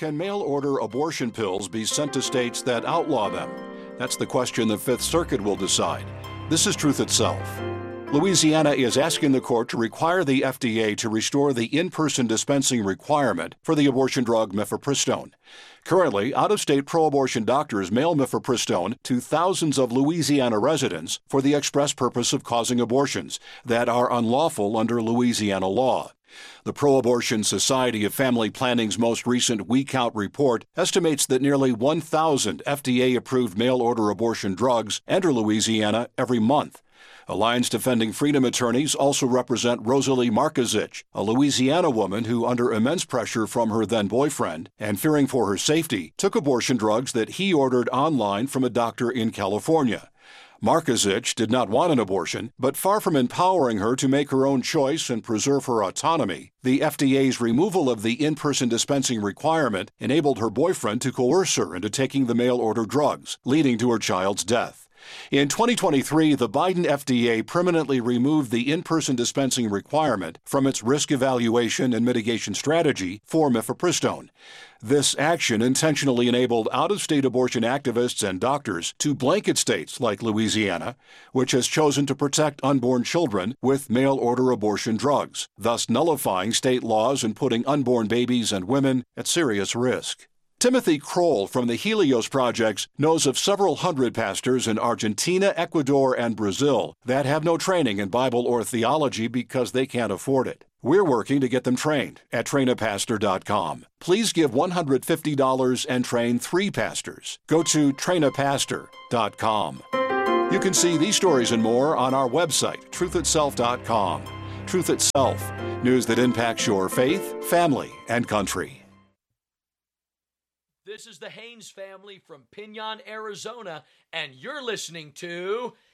can mail-order abortion pills be sent to states that outlaw them? That's the question the Fifth Circuit will decide. This is Truth Itself. Louisiana is asking the court to require the FDA to restore the in-person dispensing requirement for the abortion drug mifepristone. Currently, out-of-state pro-abortion doctors mail mifepristone to thousands of Louisiana residents for the express purpose of causing abortions that are unlawful under Louisiana law. The Pro-Abortion Society of Family Planning's most recent WeCount report estimates that nearly 1,000 FDA-approved mail-order abortion drugs enter Louisiana every month. Alliance Defending Freedom attorneys also represent Rosalie Markazich, a Louisiana woman who, under immense pressure from her then-boyfriend and fearing for her safety, took abortion drugs that he ordered online from a doctor in California. Markazich did not want an abortion, but far from empowering her to make her own choice and preserve her autonomy, the FDA's removal of the in-person dispensing requirement enabled her boyfriend to coerce her into taking the mail-order drugs, leading to her child's death. In 2023, the Biden FDA permanently removed the in-person dispensing requirement from its risk evaluation and mitigation strategy for mifepristone. This action intentionally enabled out-of-state abortion activists and doctors to blanket states like Louisiana, which has chosen to protect unborn children with mail-order abortion drugs, thus nullifying state laws and putting unborn babies and women at serious risk. Timothy Kroll from the Helios Projects knows of several hundred pastors in Argentina, Ecuador, and Brazil that have no training in Bible or theology because they can't afford it. We're working to get them trained at trainapastor.com. Please give $150 and train 3 pastors. Go to trainapastor.com. You can see these stories and more on our website, truthitself.com. Truth Itself, news that impacts your faith, family, and country. This is the Haynes family from Pinon, Arizona, and you're listening to